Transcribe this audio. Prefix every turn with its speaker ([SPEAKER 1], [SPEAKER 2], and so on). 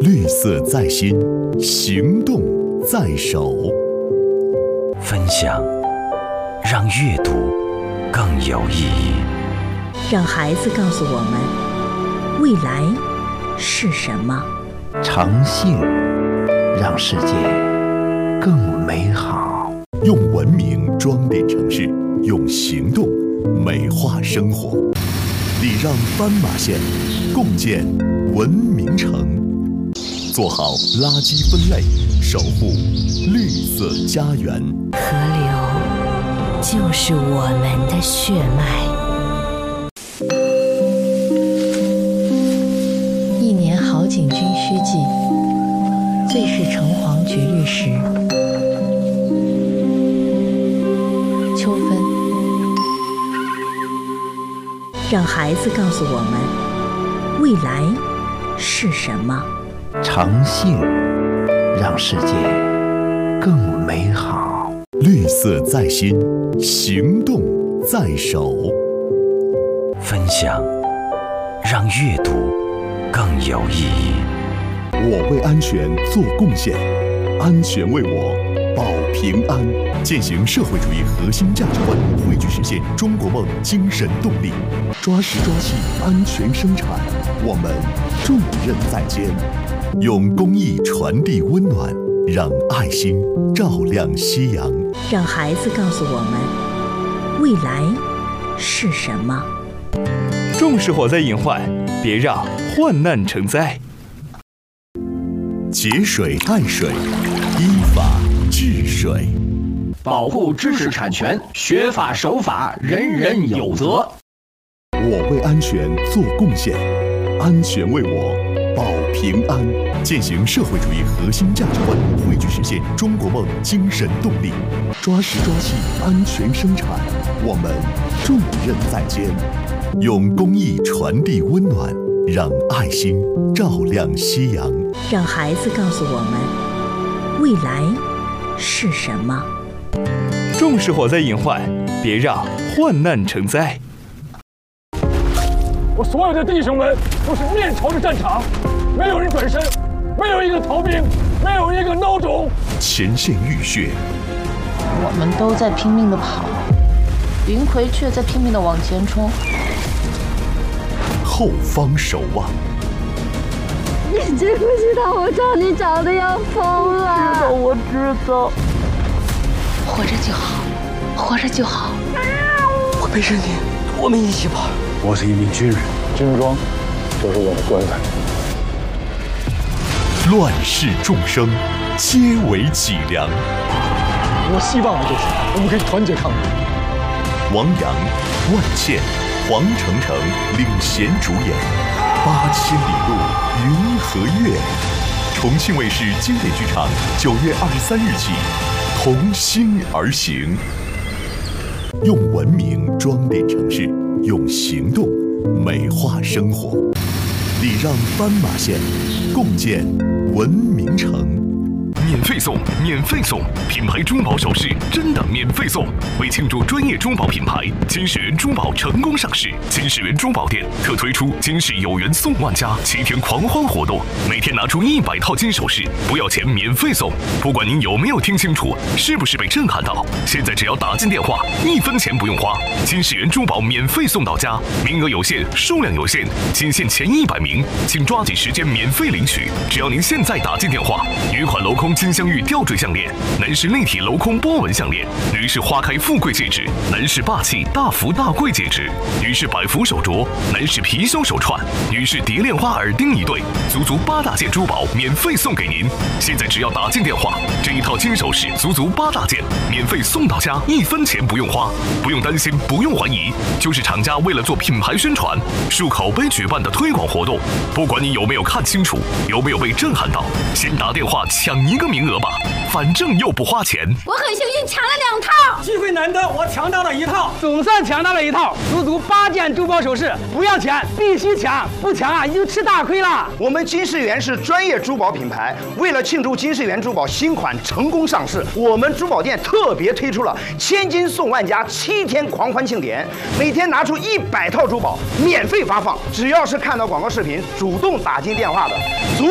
[SPEAKER 1] 绿色在心，行动在手。
[SPEAKER 2] 分享，让阅读更有意义。
[SPEAKER 3] 让孩子告诉我们，未来是什么。
[SPEAKER 4] 诚信，让世界更美好。
[SPEAKER 1] 用文明装点城市，用行动美化生活。礼让斑马线，共建文明城。做好垃圾分类，守护绿色家园。
[SPEAKER 3] 河流就是我们的血脉。一年好景君须记，最是橙黄橘绿时。秋分，让孩子告诉我们，未来是什么。
[SPEAKER 4] 诚信，让世界更美好。
[SPEAKER 1] 绿色在心，行动在手。
[SPEAKER 2] 分享，让阅读更有意义。
[SPEAKER 1] 我为安全做贡献，安全为我保平安。践行社会主义核心价值观，汇聚实现中国梦精神动力。抓实抓细，安全生产，我们重任在肩。用公益传递温暖，让爱心照亮夕阳。
[SPEAKER 3] 让孩子告诉我们，未来是什么。
[SPEAKER 5] 重视火灾隐患，别让患难成灾。
[SPEAKER 1] 节水爱水，依法治水。
[SPEAKER 6] 保护知识产权，学法守法，人人有责。
[SPEAKER 1] 我为安全做贡献，安全为我保平安。践行社会主义核心价值观，汇聚实现中国梦精神动力。抓实抓细，安全生产，我们重任在肩。用公益传递温暖，让爱心照亮夕阳。
[SPEAKER 3] 让孩子告诉我们，未来是什么。
[SPEAKER 5] 重视火灾隐患，别让患难成灾。
[SPEAKER 7] 我所有的弟兄们都是面朝着战场，没有人转身，没有一个逃兵，没有一个孬种。
[SPEAKER 1] 前线浴血，
[SPEAKER 8] 我们都在拼命地跑，云葵却在拼命地往前冲。
[SPEAKER 1] 后方守望，
[SPEAKER 9] 你知不知道我找你找的要疯了？
[SPEAKER 8] 我知道。活着就好，活着就好。
[SPEAKER 10] 我陪着你，我们一起跑。
[SPEAKER 7] 我是一名军人，军装就是我的棺材。
[SPEAKER 1] 乱世众生，皆为己良。
[SPEAKER 7] 我希望的就是我们可以团结抗日。
[SPEAKER 1] 王阳、万茜、黄澄澄领衔主演《8000里路云和月》，重庆卫视经典剧场9月23日起，同心而行。用文明装点城市，用行动美化生活。礼让斑马线，共建文明城。
[SPEAKER 11] 免费送，免费送！品牌珠宝首饰真的免费送！为庆祝专业珠宝品牌金世缘珠宝成功上市，金世缘珠宝店特推出金世有缘送万家7天狂欢活动，每天拿出100套金首饰，不要钱免费送！不管您有没有听清楚，是不是被震撼到？现在只要打进电话，1分钱不用花，金世缘珠宝免费送到家，名额有限，数量有限，仅限前100名，请抓紧时间免费领取。只要您现在打进电话，有一款镂空金镶玉吊坠项链，男士立体镂空波纹项链，女士花开富贵戒指，男士霸气大福大贵戒指，女士百福手镯，男士貔貅手串，女士蝶恋花耳钉1对，足8大件珠宝免费送给您。现在只要打进电话，这一套金首饰足8大件，免费送到家，1分钱不用花，不用担心，不用怀疑，就是厂家为了做品牌宣传，漱口杯举办的推广活动。不管你有没有看清楚，有没有被震撼到，先打电话抢1个名额吧，反正又不花钱。
[SPEAKER 9] 我很幸运抢了2套，
[SPEAKER 10] 机会难得，我抢到了1套，总算抢到了1套，足8件珠宝首饰，不要钱，必须抢，不抢啊你就吃大亏了。
[SPEAKER 12] 我们金世缘是专业珠宝品牌，为了庆祝金世缘珠宝新款成功上市，我们珠宝店特别推出了千金送万家7天狂欢庆典，每天拿出100套珠宝免费发放，只要是看到广告视频主动打进电话的，